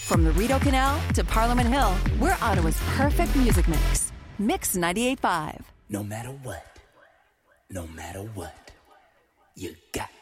From the Rideau Canal to Parliament Hill, we're Ottawa's perfect music mix. Mix 98.5. No matter what, you got